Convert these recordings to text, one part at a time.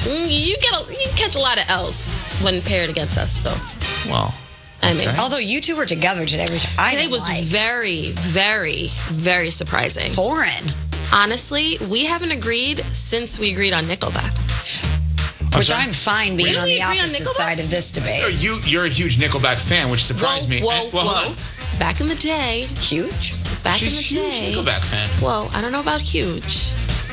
You catch a lot of L's when paired against us. So, Well, I mean, Although you two were together today, which today was very, very, very surprising. foreign. Honestly, we haven't agreed since we agreed on Nickelback. Which sorry? I'm fine being Didn't on we the agree on opposite Nickelback? side of this debate. You're a huge Nickelback fan, which surprised me. Whoa, Well, hold whoa. on. Back in the day. Huge. Back She's in the huge day. Nickelback fan. Whoa, I don't know about huge.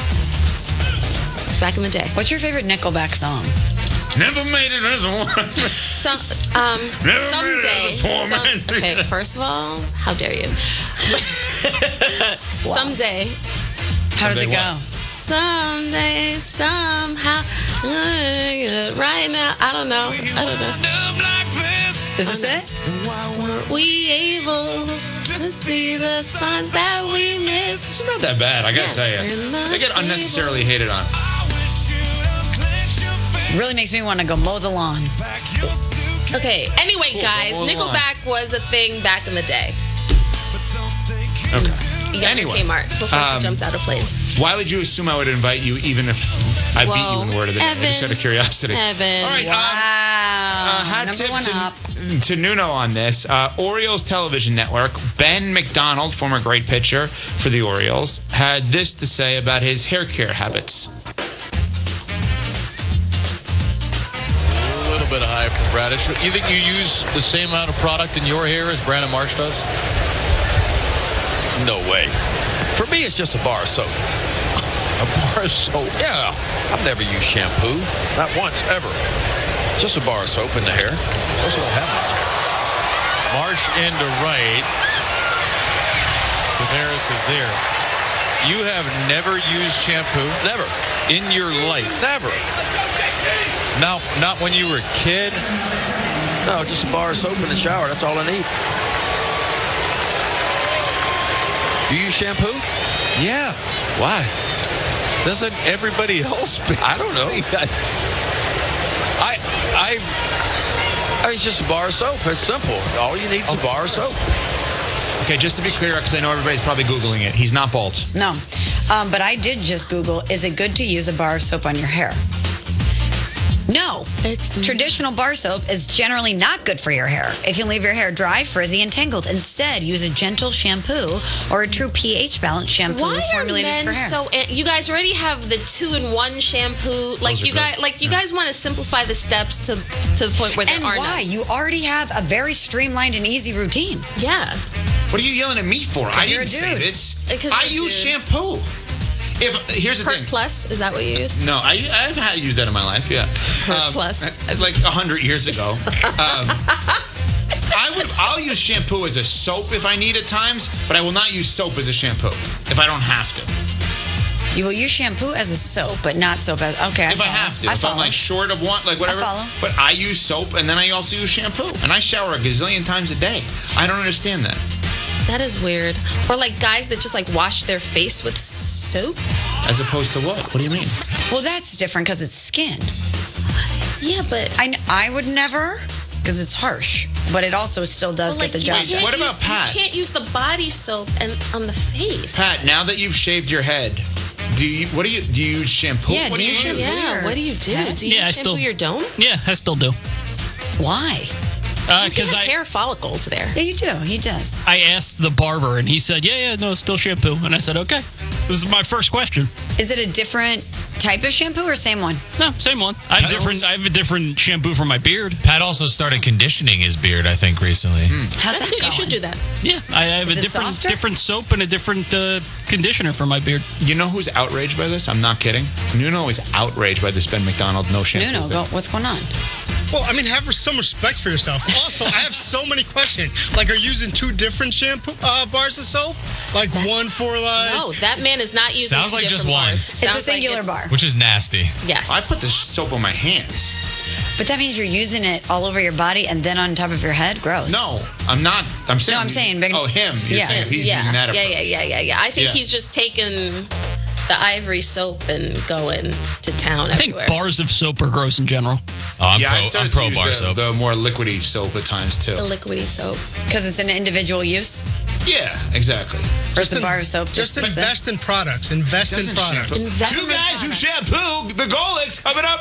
Back in the day. What's your favorite Nickelback song? Never made it as a woman. Never Someday. made it as a poor man. Okay, first of all, how dare you? Someday. How does it Someday go? what? Someday, somehow, right now, I don't know. Is this it? We able to see the signs that we miss. It's not that bad, I gotta tell you. They get unnecessarily hated on. Really makes me want to go mow the lawn. Okay, anyway, guys, hold on. Nickelback was a thing back in the day. Okay. You got Anyway, Kmart before she jumped out of planes. Why would you assume I would invite you even if I beat you in word of the day? Evan, Just out of curiosity. Evan. All right, Wow. hat Number tip one up. to Nuno on this. Orioles television network, Ben McDonald, former great pitcher for the Orioles, had this to say about his hair care habits. A little bit high for Bradish. You think you use the same amount of product in your hair as Brandon Marsh does? No way. For me, it's just a bar of soap. A bar of soap. Yeah, I've never used shampoo. Not once, ever. Just a bar of soap in the hair. Also don't have much hair. Marsh into right. Tavares is there. You have never used shampoo Never. in your life. Never. Not when you were a kid. No, just a bar of soap in the shower. That's all I need. You use shampoo? Yeah. Why? Doesn't everybody else? I don't know. It's just a bar of soap. It's simple. All you need is a bar of soap. Okay, just to be clear, because I know everybody's probably Googling it, he's not bald. No. But I did just Google, is it good to use a bar of soap on your hair? No. It's Traditional bar soap is generally not good for your hair. It can leave your hair dry, frizzy, and tangled. Instead, use a gentle shampoo or a true pH balanced shampoo Why are formulated men for hair. so? You guys already have the 2-in-1 shampoo. Like are you good. guys, you guys want to simplify the steps to the point where there And are why? none. You already have a very streamlined and easy routine. Yeah. What are you yelling at me for? I you're a didn't say dude. this. Because I you're a use dude. shampoo. Here's the Perk thing. Plus, is that what you use? No, I've had used that in my life. Yeah, Plus. like 100 years ago. I'll use shampoo as a soap if I need at times, but I will not use soap as a shampoo if I don't have to. You will use shampoo as a soap, but not soap as... Okay, If I have to, if I'm like short of one, like whatever. follow. But I use soap and then I also use shampoo, and I shower a gazillion times a day. I don't understand that. That is weird. Or like guys that just like wash their face with soap. As opposed to what? What do you mean? Well, that's different because it's skin. Yeah, but I would never, because it's harsh, but it also still does Well, get the you job can't done. What about use- Pat? You can't use the body soap and on the face. Pat, now that you've shaved your head, do you use shampoo? Yeah, what do you use? shampoo? Yeah, what do you do? Pat? Do you Yeah, I shampoo still- your dome? Yeah, I still do. Why? He Because has hair follicles there. Yeah, you do. He does. I asked the barber and he said, yeah, no, still shampoo. And I said, okay. It was my first question. Is it a different type of shampoo or same one? No, same one. I have a different shampoo for my beard. Pat also started conditioning his beard, I think, recently. How's That's that good. going? You should do that. Yeah, I have Is a it softer? different soap and a different conditioner for my beard. You know who's outraged by this? I'm not kidding. Nuno is outraged by this Ben McDonald no shampoo. No, thing. what's going on? Well, I mean, have some respect for yourself. Also, I have so many questions. Like, are you using two different shampoo bars of soap? Like one for like... No, that man is not using Sounds two like just different one. bars. It's a Sounds like singular bar. Which is nasty. Yes. I put the soap on my hands. But that means you're using it all over your body and then on top of your head? Gross. No, I'm not. I'm saying. No, I'm saying, but- Oh, him. You're Yeah. saying if he's yeah, using that approach. yeah. I think Yeah. he's just taken the Ivory soap and going to town I think everywhere. bars of soap are gross in general. Oh, I'm I pro started to use bar the, soap. the more liquidy soap at times too. The liquidy soap. Because it's an individual use? Yeah, exactly. Or is the bar of soap Just sits there? invest in products. Invest in Doesn't products. shampoo. Invest Two in guys who products. shampoo the Golex coming up.